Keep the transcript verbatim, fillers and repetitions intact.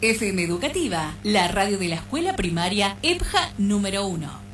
F M Educativa, la radio de la escuela primaria E P J A número uno.